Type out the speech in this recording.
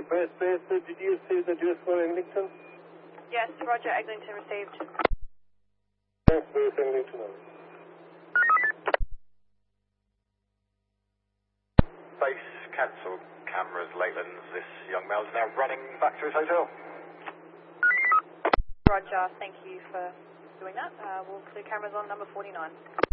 Base, did you see the juice for Eglinton? Yes, Roger, Eglinton received. Yes, Base Eglinton. Base, cancel cameras, Leyland. This young male's now running back to his hotel. Roger, thank you for doing that. We'll clear cameras on number 49.